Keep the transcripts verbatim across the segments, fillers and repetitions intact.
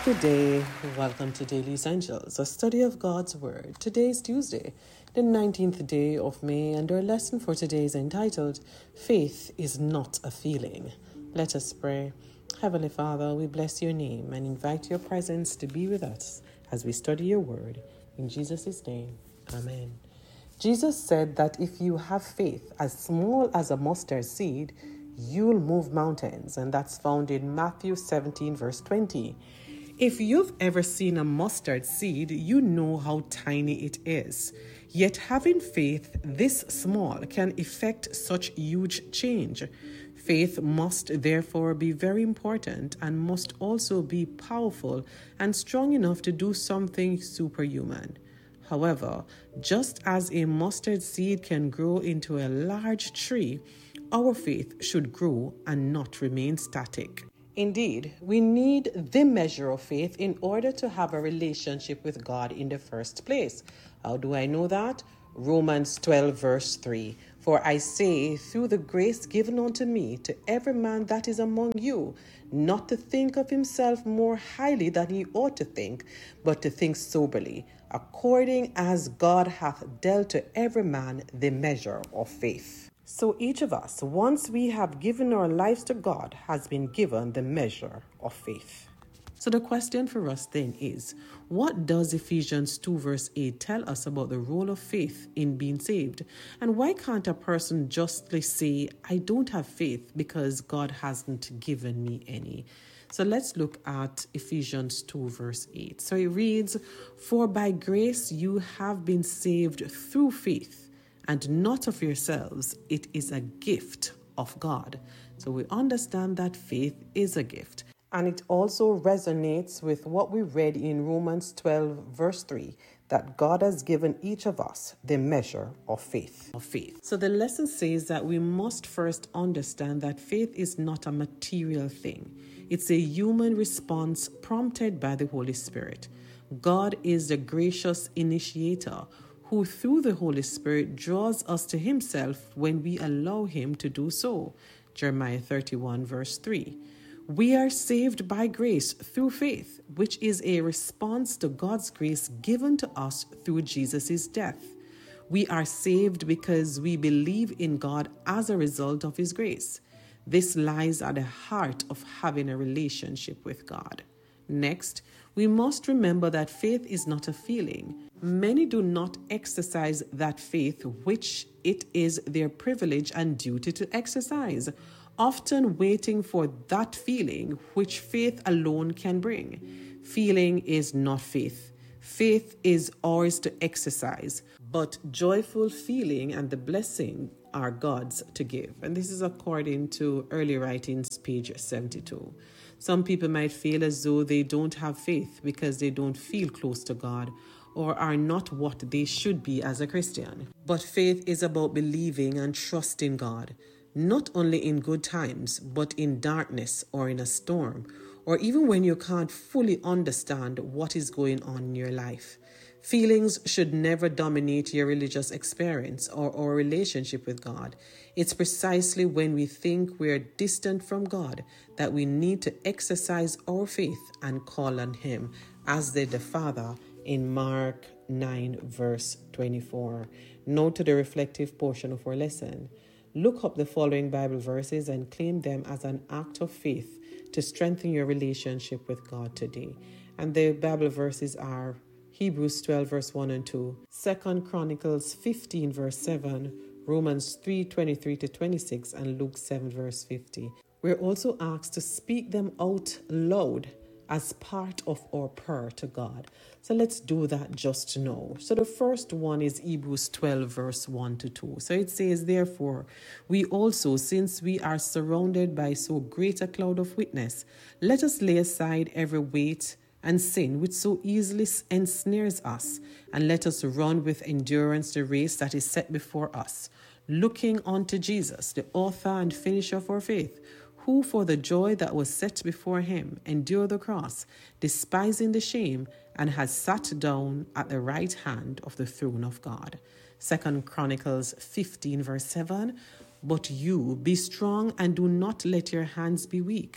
Good day. Welcome to Daily Essentials, a study of God's Word. Today is Tuesday, the nineteenth day of May, and our lesson for today is entitled, Faith is Not a Feeling. Let us pray. Heavenly Father, we bless your name and invite your presence to be with us as we study your Word. In Jesus' name, Amen. Jesus said that if you have faith as small as a mustard seed, you'll move mountains, and that's found in Matthew seventeen, verse twenty. If you've ever seen a mustard seed, you know how tiny it is. Yet having faith this small can effect such huge change. Faith must therefore be very important and must also be powerful and strong enough to do something superhuman. However, just as a mustard seed can grow into a large tree, our faith should grow and not remain static. Indeed, we need the measure of faith in order to have a relationship with God in the first place. How do I know that? Romans twelve, verse three. For I say, through the grace given unto me, to every man that is among you, not to think of himself more highly than he ought to think, but to think soberly, according as God hath dealt to every man the measure of faith. So each of us, once we have given our lives to God, has been given the measure of faith. So the question for us then is, what does Ephesians two verse eight tell us about the role of faith in being saved? And why can't a person justly say, I don't have faith because God hasn't given me any? So let's look at Ephesians two verse eight. So it reads, For by grace you have been saved through faith, and not of yourselves, it is a gift of God. So we understand that faith is a gift. And it also resonates with what we read in Romans twelve, verse three, that God has given each of us the measure of faith. Of faith. So the lesson says that we must first understand that faith is not a material thing. It's a human response prompted by the Holy Spirit. God is the gracious initiator who through the Holy Spirit draws us to himself when we allow him to do so. Jeremiah thirty-one, verse three. We are saved by grace through faith, which is a response to God's grace given to us through Jesus' death. We are saved because we believe in God as a result of his grace. This lies at the heart of having a relationship with God. Next, we must remember that faith is not a feeling. Many do not exercise that faith which it is their privilege and duty to exercise, often waiting for that feeling which faith alone can bring. Feeling is not faith. Faith is ours to exercise, but joyful feeling and the blessing are God's to give. And this is according to Early Writings, page seventy-two. Some people might feel as though they don't have faith because they don't feel close to God or are not what they should be as a Christian. But faith is about believing and trusting God, not only in good times, but in darkness or in a storm, or even when you can't fully understand what is going on in your life. Feelings should never dominate your religious experience or our relationship with God. It's precisely when we think we're distant from God that we need to exercise our faith and call on him, as did the Father in Mark nine, verse twenty-four. Note to the reflective portion of our lesson. Look up the following Bible verses and claim them as an act of faith to strengthen your relationship with God today. And the Bible verses are Hebrews twelve, verse one and two, Second Chronicles fifteen, verse seven, Romans three, twenty-three to twenty-six, and Luke seven, verse fifty. We're also asked to speak them out loud as part of our prayer to God. So let's do that just now. So the first one is Hebrews twelve, verse one to two. So it says, Therefore, we also, since we are surrounded by so great a cloud of witness, let us lay aside every weight and sin which so easily ensnares us, and let us run with endurance the race that is set before us, looking unto Jesus, the author and finisher of our faith, who for the joy that was set before him endured the cross, despising the shame, and has sat down at the right hand of the throne of God. Second Chronicles fifteen, verse seven, But you be strong and do not let your hands be weak,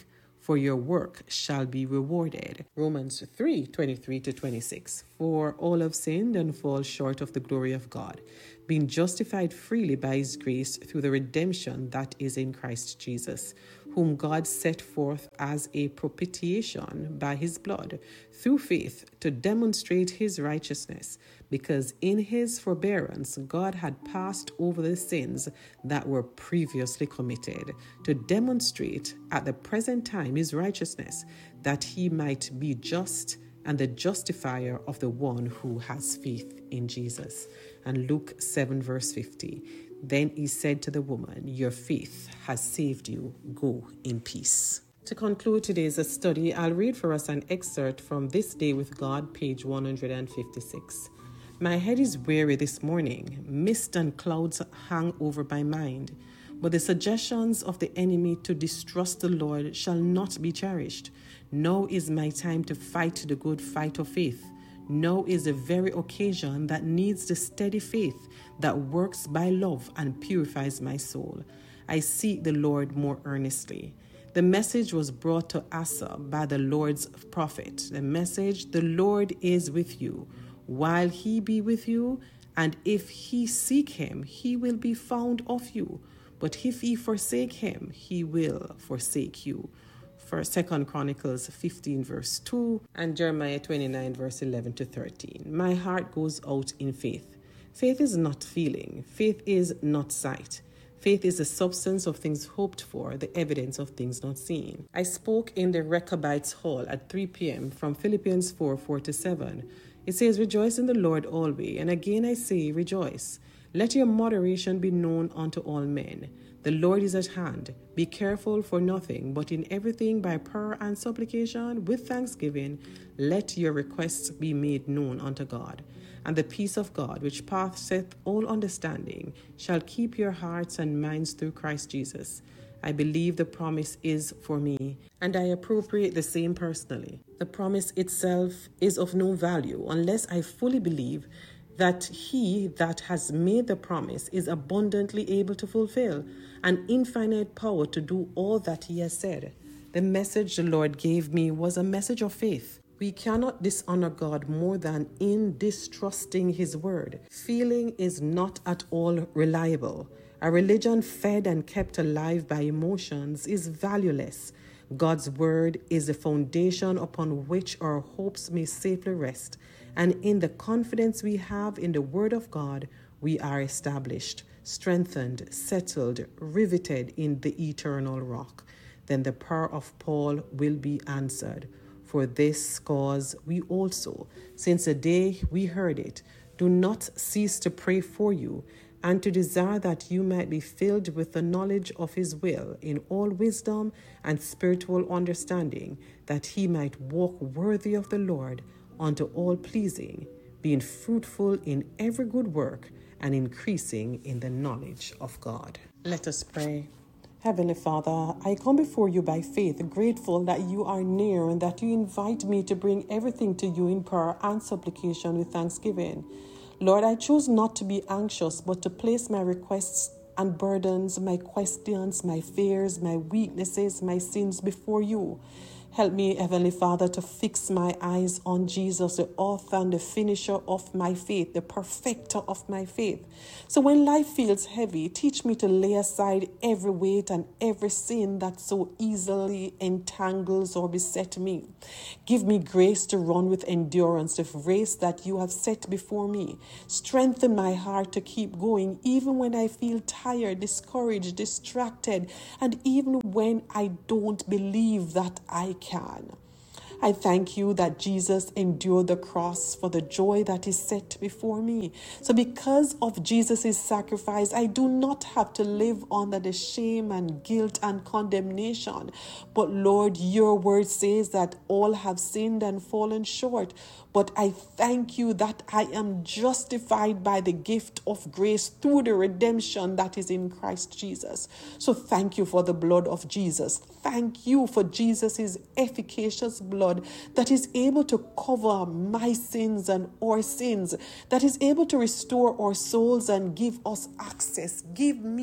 for your work shall be rewarded. Romans three twenty-three to twenty-six. For all have sinned and fall short of the glory of God, being justified freely by his grace through the redemption that is in Christ Jesus, whom God set forth as a propitiation by his blood, through faith, to demonstrate his righteousness, because in his forbearance God had passed over the sins that were previously committed, to demonstrate at the present time his righteousness, that he might be just and the justifier of the one who has faith in Jesus. And Luke seven verse fifty. Then he said to the woman, your faith has saved you. Go in peace. To conclude today's study, I'll read for us an excerpt from This Day with God, page one hundred fifty-six. My head is weary this morning. Mist and clouds hang over my mind. But the suggestions of the enemy to distrust the Lord shall not be cherished. Now is my time to fight the good fight of faith. Now is the very occasion that needs the steady faith that works by love and purifies my soul. I seek the Lord more earnestly. The message was brought to Asa by the Lord's prophet. The message, the Lord is with you, while he be with you, and if he seek him, he will be found of you. But if ye forsake him, he will forsake you. For Second Chronicles fifteen verse two and Jeremiah twenty-nine verse eleven to thirteen. My heart goes out in faith. Faith is not feeling. Faith is not sight. Faith is the substance of things hoped for, the evidence of things not seen. I spoke in the Rechabites Hall at three p.m. from Philippians four, four to seven. It says, rejoice in the Lord always, and again I say, rejoice. Let your moderation be known unto all men. The Lord is at hand. Be careful for nothing, but in everything by prayer and supplication with thanksgiving, let your requests be made known unto God. And the peace of God, which passeth all understanding, shall keep your hearts and minds through Christ Jesus. I believe the promise is for me, and I appropriate the same personally. The promise itself is of no value unless I fully believe that he that has made the promise is abundantly able to fulfill, and infinite power to do all that he has said. The message the Lord gave me was a message of faith. We cannot dishonor God more than in distrusting his word. Feeling is not at all reliable. A religion fed and kept alive by emotions is valueless. God's word is the foundation upon which our hopes may safely rest. And in the confidence we have in the word of God, we are established, strengthened, settled, riveted in the eternal rock. Then the prayer of Paul will be answered. For this cause we also, since the day we heard it, do not cease to pray for you, and to desire that you might be filled with the knowledge of his will in all wisdom and spiritual understanding, that he might walk worthy of the Lord, unto all pleasing, being fruitful in every good work and increasing in the knowledge of God. Let us pray. Heavenly Father, I come before you by faith, grateful that you are near and that you invite me to bring everything to you in prayer and supplication with thanksgiving. Lord, I choose not to be anxious, but to place my requests and burdens, my questions, my fears, my weaknesses, my sins before you. Help me, Heavenly Father, to fix my eyes on Jesus, the author and the finisher of my faith, the perfecter of my faith. So when life feels heavy, teach me to lay aside every weight and every sin that so easily entangles or beset me. Give me grace to run with endurance the race that you have set before me. Strengthen my heart to keep going, even when I feel tired, discouraged, distracted, and even when I don't believe that I can. I thank you that Jesus endured the cross for the joy that is set before me. So because of Jesus' sacrifice, I do not have to live under the shame and guilt and condemnation. But Lord, your word says that all have sinned and fallen short. But I thank you that I am justified by the gift of grace through the redemption that is in Christ Jesus. So thank you for the blood of Jesus. Thank you for Jesus' efficacious blood that is able to cover my sins and our sins, that is able to restore our souls and give us access. Give me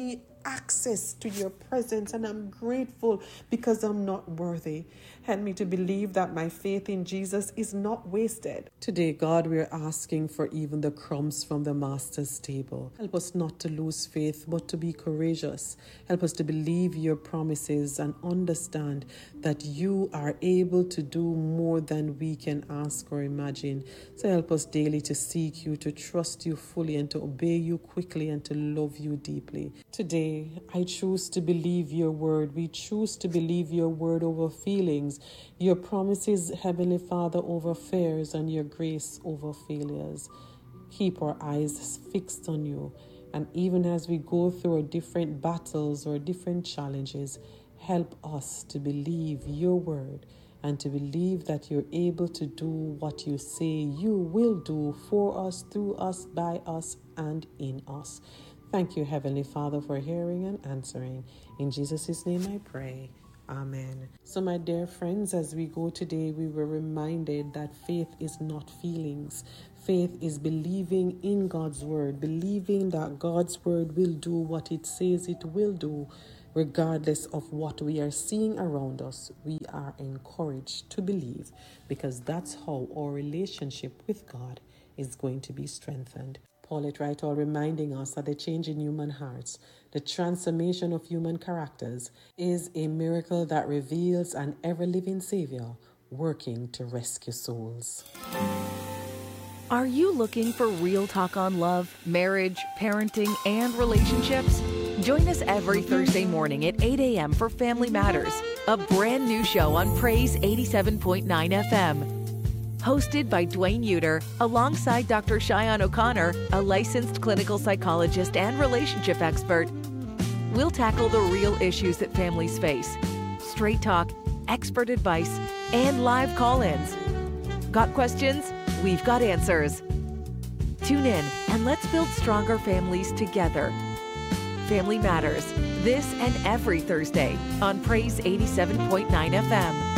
access to your presence, and I'm grateful because I'm not worthy. Help me to believe that my faith in Jesus is not wasted. Today, God, we're asking for even the crumbs from the Master's table. Help us not to lose faith, but to be courageous. Help us to believe your promises and understand that you are able to do more than we can ask or imagine. So help us daily to seek you, to trust you fully, and to obey you quickly, and to love you deeply. Today, I choose to believe your word. We choose to believe your word over feelings, your promises, Heavenly Father, over fears, and your grace over failures. Keep our eyes fixed on you. And even as we go through our different battles or different challenges, help us to believe your word and to believe that you're able to do what you say you will do for us, through us, by us, and in us. Thank you, Heavenly Father, for hearing and answering. In Jesus' name I pray. Amen. So my dear friends, as we go today, we were reminded that faith is not feelings. Faith is believing in God's word, believing that God's word will do what it says it will do. Regardless of what we are seeing around us, we are encouraged to believe, because that's how our relationship with God is going to be strengthened. Paulette Wright-Hall reminding us that the change in human hearts, the transformation of human characters, is a miracle that reveals an ever-living Savior working to rescue souls. Are you looking for real talk on love, marriage, parenting, and relationships? Join us every Thursday morning at eight a.m. for Family Matters, a brand new show on Praise eighty-seven point nine F M. Hosted by Dwayne Uter, alongside Doctor Cheyenne O'Connor, a licensed clinical psychologist and relationship expert. We'll tackle the real issues that families face. Straight talk, expert advice, and live call-ins. Got questions? We've got answers. Tune in and let's build stronger families together. Family Matters, this and every Thursday on Praise eighty-seven point nine F M.